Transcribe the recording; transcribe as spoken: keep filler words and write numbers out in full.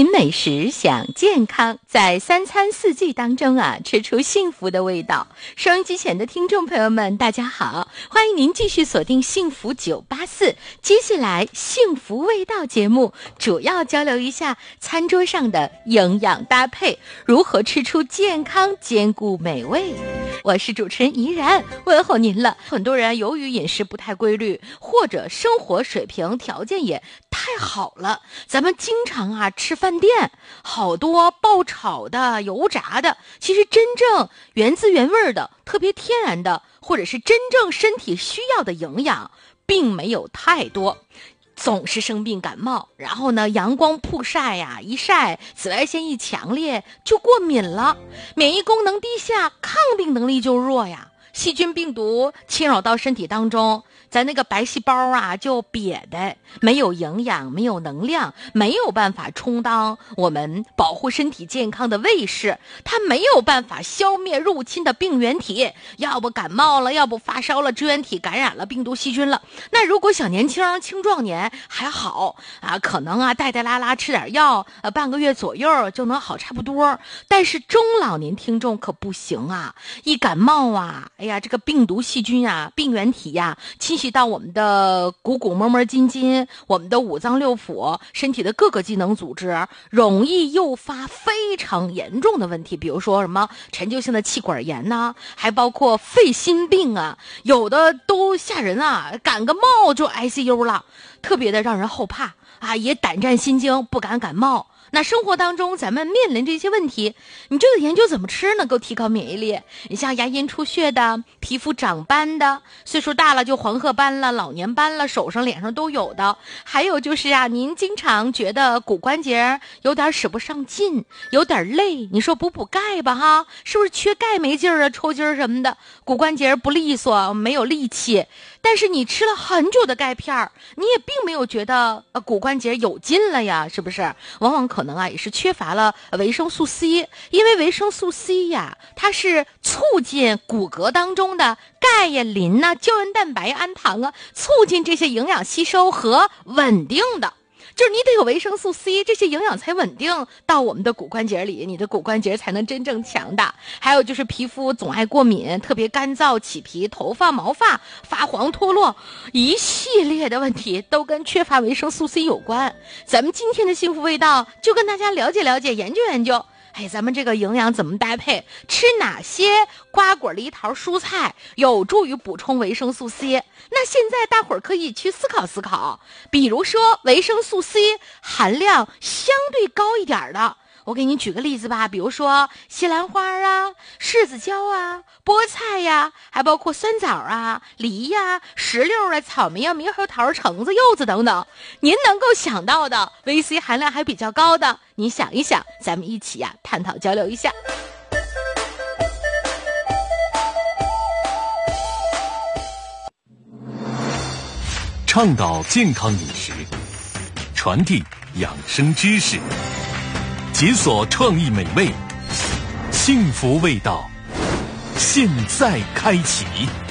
品美食，享健康，在三餐四季当中啊，吃出幸福的味道。收音机前的听众朋友们，大家好，欢迎您继续锁定幸福九八四。接下来幸福味道节目主要交流一下餐桌上的营养搭配，如何吃出健康兼顾美味。我是主持人怡然，问候您了。很多人由于饮食不太规律，或者生活水平条件也太好了，咱们经常啊吃饭店，好多爆炒的、油炸的，其实真正原汁原味的、特别天然的，或者是真正身体需要的营养，并没有太多。总是生病感冒，然后呢阳光曝晒呀、啊，一晒紫外线一强烈就过敏了，免疫功能低下，抗病能力就弱呀，细菌病毒侵扰到身体当中，咱那个白细胞啊就瘪的，没有营养，没有能量，没有办法充当我们保护身体健康的卫士，它没有办法消灭入侵的病原体，要不感冒了，要不发烧了，支原体感染了病毒细菌了。那如果小年轻青壮年还好啊，可能啊带带拉拉吃点药，呃半个月左右就能好差不多。但是中老年听众可不行啊，一感冒啊，哎呀这个病毒细菌啊、病原体呀、啊、侵袭到我们的骨骨膜膜筋筋，我们的五脏六腑，身体的各个机能组织，容易诱发非常严重的问题，比如说什么陈旧性的气管炎呐、啊，还包括肺心病啊，有的都吓人啊，感个冒就 I C U 了，特别的让人后怕啊，也胆战心惊，不敢感冒。那生活当中咱们面临这些问题，你就得研究怎么吃能够提高免疫力。你像牙龈出血的、皮肤长斑的，岁数大了就黄褐斑了、老年斑了，手上脸上都有的。还有就是啊，您经常觉得骨关节有点使不上劲，有点累，你说补补钙吧哈，是不是缺钙没劲儿啊，抽筋儿什么的，骨关节不利索，没有力气。但是你吃了很久的钙片，你也并没有觉得呃骨关节有劲了呀，是不是？往往可能啊也是缺乏了维生素 C， 因为维生素 C 呀，它是促进骨骼当中的钙呀、磷呐、胶原蛋白、氨糖啊，促进这些营养吸收和稳定的。就是你得有维生素 C， 这些营养才稳定到我们的骨关节里，你的骨关节才能真正强大。还有就是皮肤总爱过敏，特别干燥、起皮、头发、毛发发黄脱落，一系列的问题都跟缺乏维生素 C 有关。咱们今天的幸福味道就跟大家了解了解，研究研究。哎，咱们这个营养怎么搭配？吃哪些瓜果梨桃蔬菜有助于补充维生素 C？ 那现在大伙儿可以去思考思考，比如说维生素 C 含量相对高一点的，我给你举个例子吧，比如说西兰花啊、柿子椒啊、菠菜呀，还包括酸枣啊、梨呀、石榴啊、草莓啊、猕猴桃、橙子、柚子等等，您能够想到的维 C 含量还比较高的，你想一想，咱们一起呀、啊、探讨交流一下。 倡导健康饮食，传递养生知识，解锁创意美味，幸福味道，现在开启。